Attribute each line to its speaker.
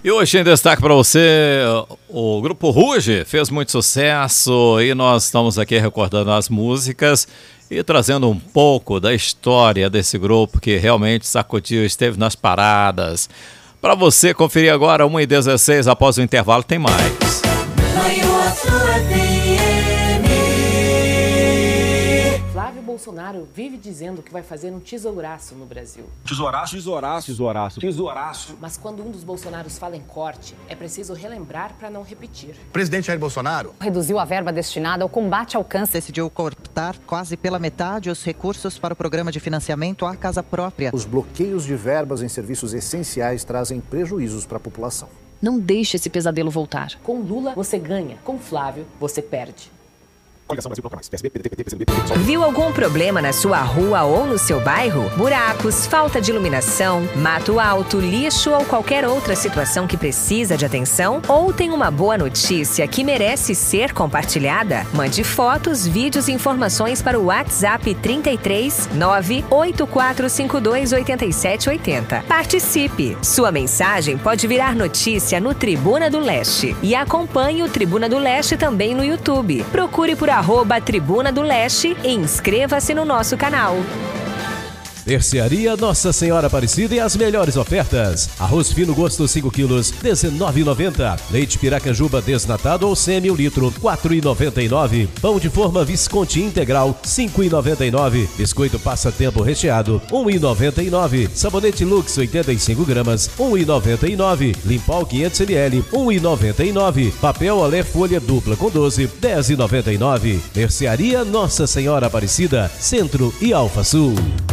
Speaker 1: E hoje em destaque para você, o Grupo Ruge fez muito sucesso e nós estamos aqui recordando as músicas e trazendo um pouco da história desse grupo que realmente sacudiu, esteve nas paradas. Para você conferir agora, 1h16, após o intervalo tem mais.
Speaker 2: Flávio Bolsonaro vive dizendo que vai fazer um tesouraço no Brasil.
Speaker 3: Tesouraço? Tesouraço. Tesouraço. Tesouraço.
Speaker 2: Mas quando um dos Bolsonaros fala em corte, é preciso relembrar para não repetir.
Speaker 4: O presidente Jair Bolsonaro
Speaker 5: reduziu a verba destinada ao combate ao câncer.
Speaker 6: Decidiu cortar quase pela metade os recursos para o programa de financiamento à casa própria.
Speaker 7: Os bloqueios de verbas em serviços essenciais trazem prejuízos para a população.
Speaker 8: Não deixe esse pesadelo voltar.
Speaker 2: Com Lula, você ganha. Com Flávio, você perde.
Speaker 9: Viu algum problema na sua rua ou no seu bairro? Buracos, falta de iluminação, mato alto, lixo ou qualquer outra situação que precisa de atenção? Ou tem uma boa notícia que merece ser compartilhada? Mande fotos, vídeos e informações para o WhatsApp 33 98452 8780. Participe! Sua mensagem pode virar notícia no Tribuna do Leste. E acompanhe o Tribuna do Leste também no YouTube. Procure por @Tribuna do Leste e inscreva-se no nosso canal.
Speaker 10: Mercearia Nossa Senhora Aparecida e as melhores ofertas. Arroz fino gosto 5 quilos, R$19,90. Leite Piracanjuba desnatado ou semi 1 litro, R$4,99. Pão de forma Visconti integral, R$5,99. Biscoito passatempo recheado, R$1,99. Sabonete Lux 85 gramas, R$1,99. Limpol 500 ml, R$1,99. Papel Olé folha dupla com 12, R$10,99. Mercearia Nossa Senhora Aparecida, Centro e Alfa Sul.